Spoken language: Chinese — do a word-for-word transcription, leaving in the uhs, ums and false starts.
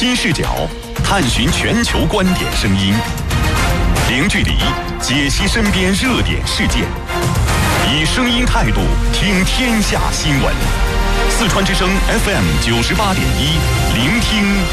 新视角，探寻全球观点声音，零距离解析身边热点事件，以声音态度听天下新闻。四川之声 F M 九十八点一，聆听